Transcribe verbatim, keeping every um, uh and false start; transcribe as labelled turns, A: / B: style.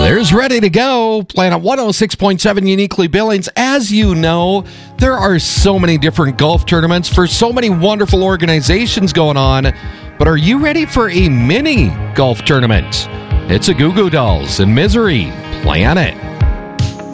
A: There's Ready to Go, Planet one oh six point seven Uniquely Billings. As you know, there are so many different golf tournaments for so many wonderful organizations going on. But are you ready for a mini golf tournament? It's a Goo Goo Dolls and Misery Planet.